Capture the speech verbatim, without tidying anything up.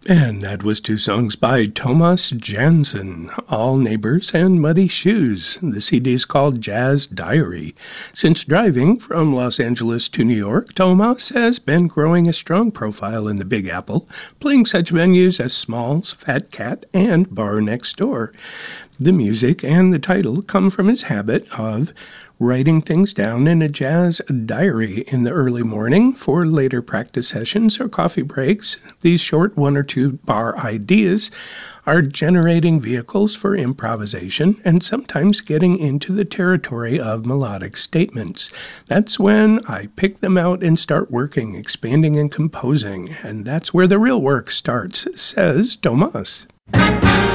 And that was two songs by Thomas Jansen, All Neighbors and Muddy Shoes. The C D is called Jazz Diary. Since driving from Los Angeles to New York, Thomas has been growing a strong profile in the Big Apple, playing such venues as Smalls, Fat Cat, and Bar Next Door. The music and the title come from his habit of writing things down in a jazz diary in the early morning for later practice sessions or coffee breaks. These short one or two bar ideas are generating vehicles for improvisation and sometimes getting into the territory of melodic statements. That's when I pick them out and start working, expanding and composing, and that's where the real work starts, says Thomas.